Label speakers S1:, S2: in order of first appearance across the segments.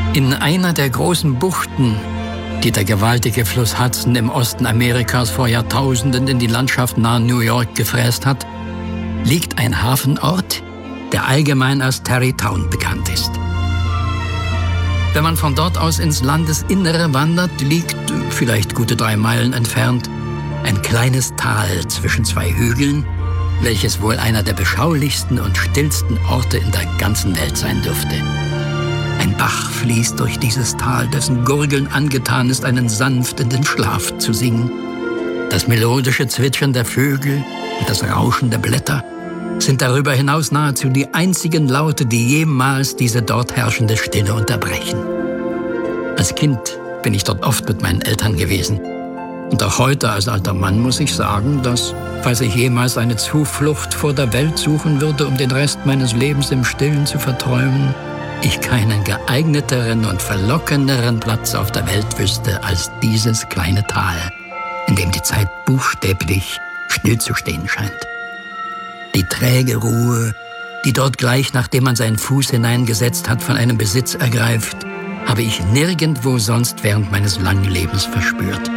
S1: In einer der großen Buchten, die der gewaltige Fluss Hudson im Osten Amerikas vor Jahrtausenden in die Landschaft nahe New York gefräst hat, liegt ein Hafenort, der allgemein als Tarrytown bekannt ist. Wenn man von dort aus ins Landesinnere wandert, liegt, vielleicht gute 3 Meilen entfernt, ein kleines Tal zwischen 2 Hügeln, welches wohl einer der beschaulichsten und stillsten Orte in der ganzen Welt sein dürfte. Ein Bach fließt durch dieses Tal, dessen Gurgeln angetan ist, einen sanft in den Schlaf zu singen. Das melodische Zwitschern der Vögel und das Rauschen der Blätter sind darüber hinaus nahezu die einzigen Laute, die jemals diese dort herrschende Stille unterbrechen. Als Kind bin ich dort oft mit meinen Eltern gewesen. Und auch heute als alter Mann muss ich sagen, dass, falls ich jemals eine Zuflucht vor der Welt suchen würde, um den Rest meines Lebens im Stillen zu verträumen, ich keinen geeigneteren und verlockenderen Platz auf der Welt wüsste als dieses kleine Tal, in dem die Zeit buchstäblich stillzustehen scheint. Die träge Ruhe, die dort gleich nachdem man seinen Fuß hineingesetzt hat, von einem Besitz ergreift, habe ich nirgendwo sonst während meines langen Lebens verspürt.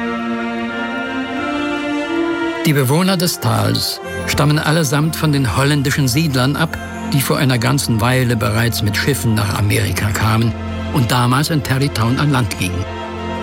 S1: Die Bewohner des Tals stammen allesamt von den holländischen Siedlern ab, die vor einer ganzen Weile bereits mit Schiffen nach Amerika kamen und damals in Tarrytown an Land gingen.